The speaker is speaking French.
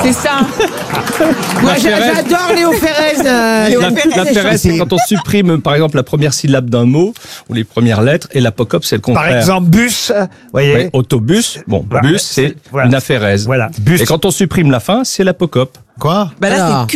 C'est ça. Moi, j'adore Léo Ferrez. L'affairesse, c'est quand on supprime, par exemple, la première syllabe d'un mot, ou les premières lettres, et l'apocope, c'est le contraire. Par exemple, bus, voyez. Oui, autobus, bon, Voilà, bus, c'est voilà. une affairesse. Voilà, bus. Et quand on supprime la fin, c'est l'apocope. Quoi? Bah là, c'est